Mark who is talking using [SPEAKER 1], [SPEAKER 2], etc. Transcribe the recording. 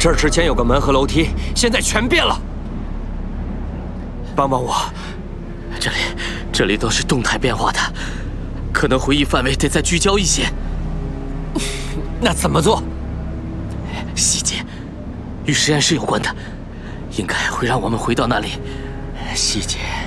[SPEAKER 1] 这儿之前有个门和楼梯，现在全变了。帮帮我！
[SPEAKER 2] 这里都是动态变化的，可能回忆范围得再聚焦一些。
[SPEAKER 1] 那怎么做？
[SPEAKER 2] 细节与实验室有关的，应该会让我们回到那里。
[SPEAKER 1] 细节。